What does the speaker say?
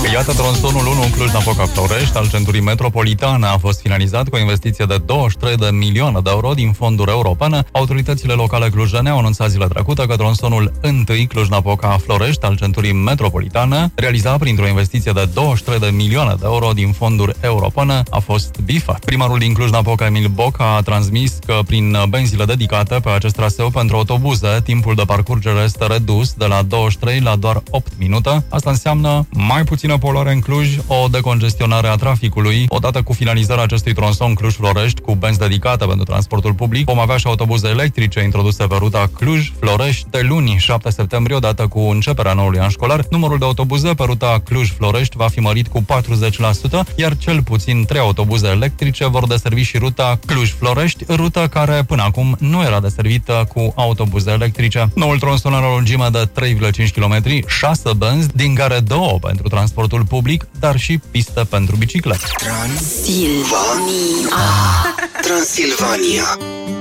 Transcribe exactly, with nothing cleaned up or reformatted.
Iată, tronsonul unu în Cluj-Napoca-Florești al centurii metropolitane a fost finalizat cu o investiție de douăzeci și trei de milioane de euro din fonduri europene. Autoritățile locale clujene au anunțat zilea trecută că tronsonul unu Cluj-Napoca-Florești al centurii metropolitane, realizat printr-o investiție de douăzeci și trei de milioane de euro din fonduri europene, a fost bifat. Primarul din Cluj-Napoca, Emil Boc, a transmis că prin benzile dedicate pe acest traseu pentru autobuze, timpul de parcurgere este redus de la douăzeci și trei la doar opt minute. Asta înseamnă mai puțină poluare în Cluj, o decongestionare a traficului. Odată cu finalizarea acestui tronson Cluj-Florești cu benzi dedicate pentru transportul public, vom avea și autobuze electrice introduse pe ruta Cluj-Florești de luni, șapte septembrie, odată cu începerea noului an școlar. Numărul de autobuze pe ruta Cluj-Florești va fi mărit cu patruzeci la sută, iar cel puțin trei autobuze electrice vor deservi și ruta Cluj-Florești, rută care până acum nu era deservită cu autobuze electrice. Noul tronson are o lungime de trei virgulă cinci kilometri, șase benzi, din care două pentru transportul public, dar și piste pentru biciclete. Transilvania. Transilvania.